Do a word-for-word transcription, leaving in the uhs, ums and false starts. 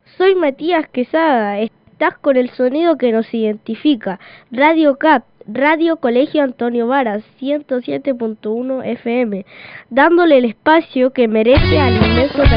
Soy Matías Quesada, estás con el sonido que nos identifica. Radio C A P, Radio Colegio Antonio Varas, ciento siete punto uno F M, dándole el espacio que merece al inmenso talento